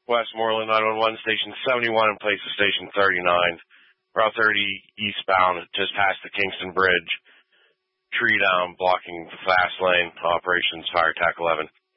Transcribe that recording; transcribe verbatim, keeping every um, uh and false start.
Westmoreland nine one one, station seventy-one in place of station thirty-nine. Route thirty eastbound, just past the Kingston Bridge. Tree down, blocking the fast lane. Operations Fire Tac eleven.